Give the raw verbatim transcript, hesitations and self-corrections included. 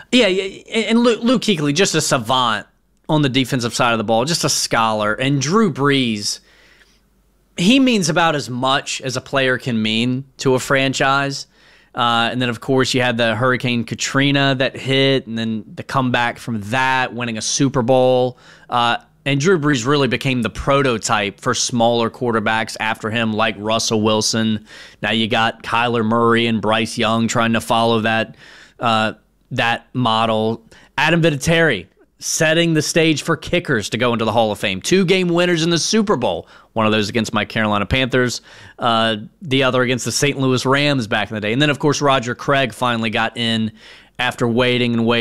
Yeah, yeah, and Luke, Luke Kuechly, just a savant on the defensive side of the ball, just a scholar. And Drew Brees, he means about as much as a player can mean to a franchise. Uh, and then, of course, you had the Hurricane Katrina that hit, and then the comeback from that, winning a Super Bowl. Uh, and Drew Brees really became the prototype for smaller quarterbacks after him, like Russell Wilson. Now you got Kyler Murray and Bryce Young trying to follow that uh, that model. Adam Vinatieri setting the stage for kickers to go into the Hall of Fame. Two-game winners in the Super Bowl. One of those against my Carolina Panthers, uh, the other against the Saint Louis Rams back in the day. And then, of course, Roger Craig finally got in after waiting and waiting.